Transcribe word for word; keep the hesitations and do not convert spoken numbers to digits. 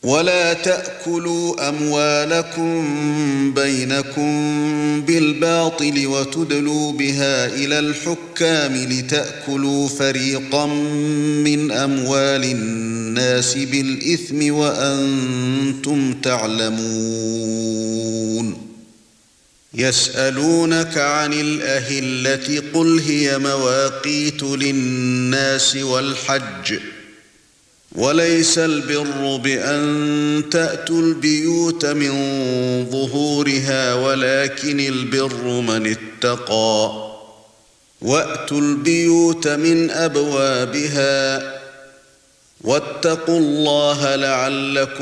ولا تأكلوا أموالكم بينكم بالباطل وتدلوا بها إلى الحكام لتأكلوا فريقا من أموال الناس بالإثم وأنتم تعلمون يسألونك عن الأهلة قل هي مواقيت للناس والحج وليس البر بأن تأتوا البيوت من ظهورها ولكن البر من اتقى وأتوا البيوت من أبوابها واتقوا الله لعلكم